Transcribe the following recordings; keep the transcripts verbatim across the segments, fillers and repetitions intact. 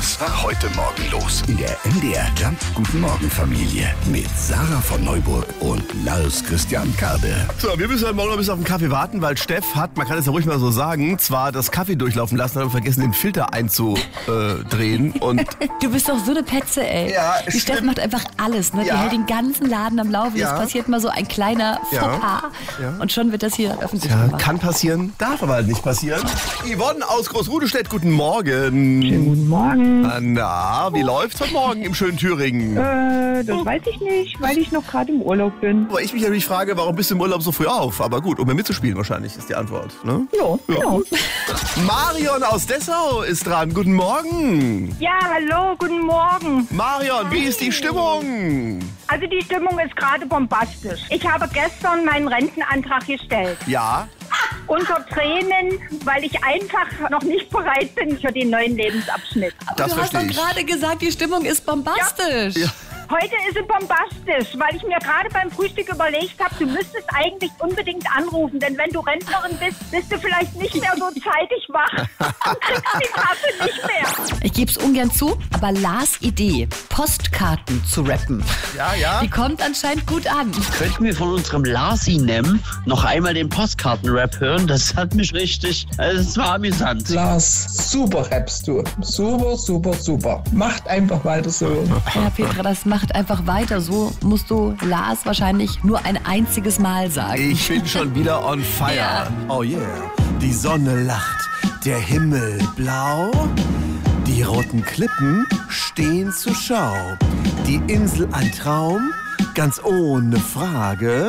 Was war heute Morgen los? In der M D R Jump Guten Morgen Familie mit Sarah von Neuburg und Lars Christian Kade. So, wir müssen heute Morgen noch bis auf den Kaffee warten, weil Steff hat, man kann es ja ruhig mal so sagen, zwar das Kaffee durchlaufen lassen, aber vergessen, den Filter einzudrehen. Und du bist doch so eine Petze, ey. Ja, Die Steff macht einfach alles, ne? Die Ja. hält den ganzen Laden am Laufen. Ja. Es passiert mal so ein kleiner Ja. Fauxpas. Ja. Und schon wird das hier öffentlich ja, gemacht. kann passieren, darf aber halt nicht passieren. Yvonne aus Großrudestädt, guten Morgen. Schönen guten Morgen. Na, wie läuft's heute Morgen im schönen Thüringen? Äh, das weiß ich nicht, weil ich noch gerade im Urlaub bin. Aber ich mich natürlich frage, warum bist du im Urlaub so früh auf? Aber gut, um mir mitzuspielen wahrscheinlich ist die Antwort. Ne? Ja, genau. Marion aus Dessau ist dran. Guten Morgen. Ja, hallo, guten Morgen. Marion, wie ist die Stimmung? Also die Stimmung ist gerade bombastisch. Ich habe gestern meinen Rentenantrag gestellt. Ja. Unter Tränen, weil ich einfach noch nicht bereit bin für den neuen Lebensabschnitt. Das du hast verstehe doch ich. gerade gesagt, die Stimmung ist bombastisch. Ja. Heute ist sie bombastisch, weil ich mir gerade beim Frühstück überlegt habe, du müsstest eigentlich unbedingt anrufen, denn wenn du Rentnerin bist, bist du vielleicht nicht mehr so zeitig wach und kriegst die Kasse nicht mehr. Ich gebe es ungern zu, aber Lars Idee, Postkarten zu rappen, Ja, ja. die kommt anscheinend gut an. Könnten wir von unserem Larsi-Nem noch einmal den Postkarten-Rap hören? Das hat mich richtig, also es war amüsant. Lars, super rappst du. Super, super, super. Macht einfach weiter so. Ja, Petra, das macht einfach weiter. So musst du Lars wahrscheinlich nur ein einziges Mal sagen. Ich bin schon wieder on fire. Ja. Oh yeah. Die Sonne lacht, der Himmel blau. Die roten Klippen stehen zur Schau. Die Insel ein Traum, ganz ohne Frage.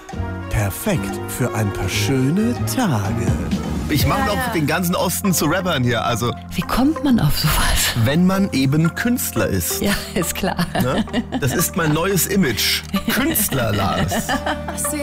Perfekt für ein paar schöne Tage. Ich mache Ja, noch ja. den ganzen Osten zu Rappern hier. Also, Wie kommt man auf sowas? wenn man eben Künstler ist. Ja, ist klar. Ne? Das ist mein neues Image. Künstler, Lars.